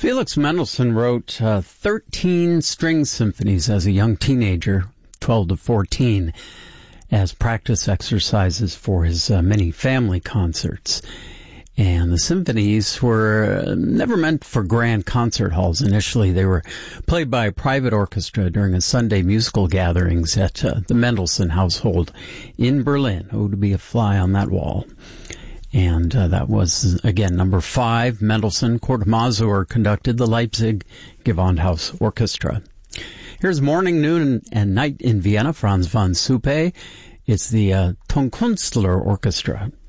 Felix Mendelssohn wrote 13 string symphonies as a young teenager, 12 to 14, as practice exercises for his many family concerts. And the symphonies were never meant for grand concert halls initially. They were played by a private orchestra during a Sunday musical gatherings at the Mendelssohn household in Berlin. Oh, to be a fly on that wall. And that was, again, number 5, Mendelssohn. Kurt Masur conducted the Leipzig Gewandhaus Orchestra. Here's Morning, Noon, and Night in Vienna, Franz von Suppe. It's the Tonkünstler Orchestra.